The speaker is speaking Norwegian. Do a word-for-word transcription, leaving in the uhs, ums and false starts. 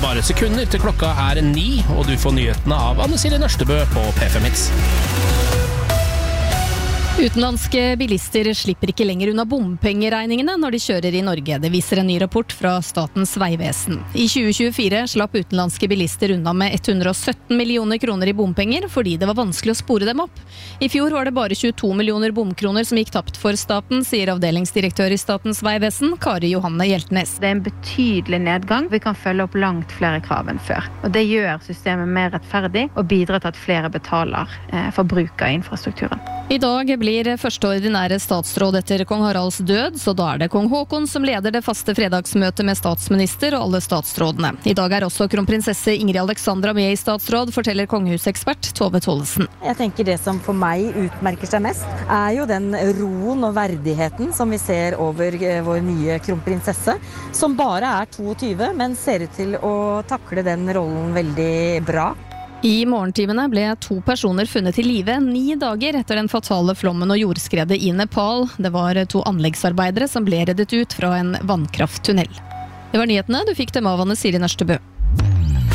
er bare sekunder til klokka er ni, og du får nyhetene av Anne Silje Nørstebø på P fem X. Utenlandske bilister slipper ikke lenger unna bompengeregningene når de kjører i Norge. Det viser en ny rapport fra Statens vegvesen. I tjue tjuefire slapp utenlandske bilister unna med hundre og sytten millioner kroner i bompenger, fordi det var vanskelig å spore dem opp. I fjor var det bare tjueto millioner bomkroner som gikk tapt for staten, sier avdelingsdirektør i Statens vegvesen, Kari Johanne Hjeltnes. Det er en betydelig nedgang. Vi kan følge opp langt flere krav enn før. Og det gjør systemet mer rettferdig og bidrar til at flere betaler eh, for bruk av infrastrukturen. I dag blir første ordinære statsråd etter kong Haralds død, så da er det kong Håkon som leder det faste fredagsmøtet med statsminister og alle statsrådene. I dag er også kronprinsesse Ingrid Alexandra med i statsråd, forteller kongehusekspert Tove Tollesen. Jeg tenker det som for meg utmerker seg mest, er jo den roen og verdigheten som vi ser over vår nye kronprinsesse, som bare er toogtyve, men ser ut til å takle den rollen veldig bra. I morgentimene ble to personer funnet til live ni dager etter den fatale flommen og jordskredet i Nepal. Det var to anleggsarbeidere som ble reddet ut fra en vannkrafttunnel. Det var nyhetene, du fikk dem av Anne Silje Nørstebø.